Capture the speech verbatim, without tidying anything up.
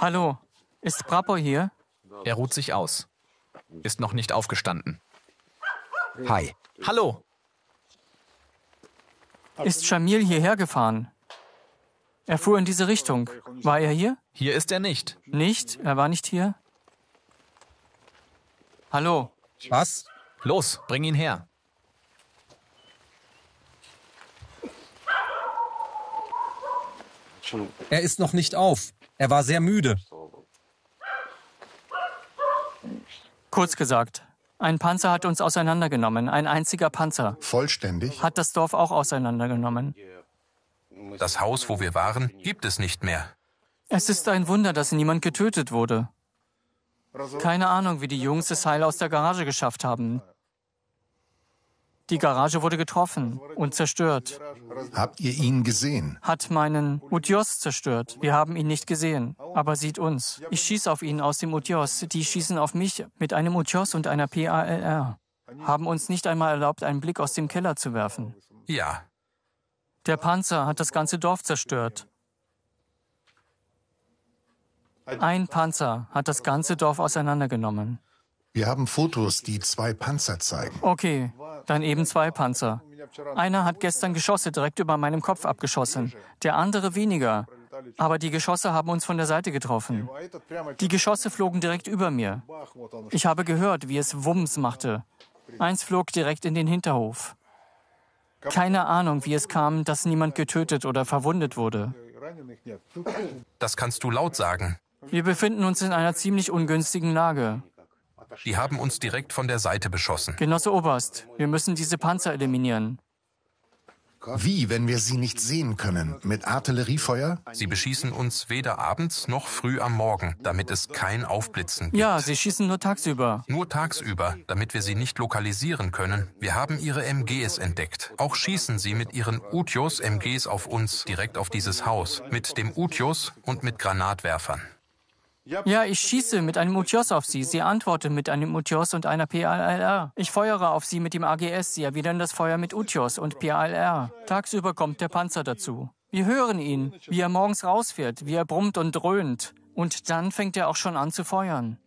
Hallo, ist Prapor hier? Er ruht sich aus. Ist noch nicht aufgestanden. Hi. Hallo. Ist Shamil hierher gefahren? Er fuhr in diese Richtung. War er hier? Hier ist er nicht. Nicht? Er war nicht hier? Hallo? Was? Los, bring ihn her. Er ist noch nicht auf. Er war sehr müde. Kurz gesagt, ein Panzer hat uns auseinandergenommen. Ein einziger Panzer. Vollständig? Hat das Dorf auch auseinandergenommen. Das Haus, wo wir waren, gibt es nicht mehr. Es ist ein Wunder, dass niemand getötet wurde. Keine Ahnung, wie die Jungs es heil aus der Garage geschafft haben. Die Garage wurde getroffen und zerstört. Habt ihr ihn gesehen? Hat meinen Utjos zerstört. Wir haben ihn nicht gesehen, aber sieht uns. Ich schieße auf ihn aus dem Utjos. Die schießen auf mich mit einem Utjos und einer P A L R. Haben uns nicht einmal erlaubt, einen Blick aus dem Keller zu werfen. Ja, Der Panzer hat das ganze Dorf zerstört. Ein Panzer hat das ganze Dorf auseinandergenommen. Wir haben Fotos, die zwei Panzer zeigen. Okay, dann eben zwei Panzer. Einer hat gestern Geschosse direkt über meinem Kopf abgeschossen, der andere weniger. Aber die Geschosse haben uns von der Seite getroffen. Die Geschosse flogen direkt über mir. Ich habe gehört, wie es Wumms machte. Eins flog direkt in den Hinterhof. Keine Ahnung, wie es kam, dass niemand getötet oder verwundet wurde. das kannst du laut sagen. Wir befinden uns in einer ziemlich ungünstigen Lage. Die haben uns direkt von der Seite beschossen. Genosse Oberst, wir müssen diese Panzer eliminieren. Wie, wenn wir sie nicht sehen können? Mit Artilleriefeuer? Sie beschießen uns weder abends noch früh am Morgen, damit es kein Aufblitzen gibt. Ja, sie schießen nur tagsüber. Nur tagsüber, damit wir sie nicht lokalisieren können. Wir haben ihre M Gs entdeckt. Auch schießen sie mit ihren Utjos M Gs auf uns, direkt auf dieses Haus. Mit dem Utjos und mit Granatwerfern. Ja, ich schieße mit einem Utjos auf sie. Sie antworten mit einem Utjos und einer P A L R. Ich feuere auf sie mit dem A G S. Sie erwidern das Feuer mit Utjos und P A L R. Tagsüber kommt der Panzer dazu. Wir hören ihn, wie er morgens rausfährt, wie er brummt und dröhnt. Und dann fängt er auch schon an zu feuern.